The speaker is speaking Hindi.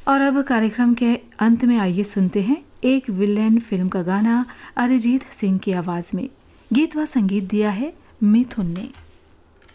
और अब कार्यक्रम के अंत में आइए सुनते हैं एक विलेन फिल्म का गाना अरिजीत सिंह की आवाज में। गीत व संगीत दिया है मिथुन ने।